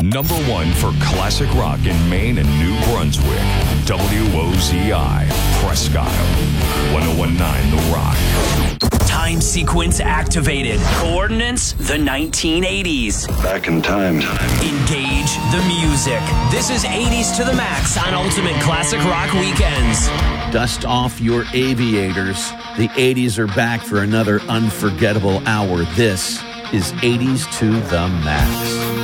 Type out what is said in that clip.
Number one for classic rock in Maine and New Brunswick. WOZI, Presque Isle. 1019 The Rock. Time sequence activated. Coordinates, the 1980s. Back in time. Engage the music. This is 80s to the max on Ultimate Classic Rock Weekends. Dust off your aviators. The 80s are back for another unforgettable hour. This is 80s to the max.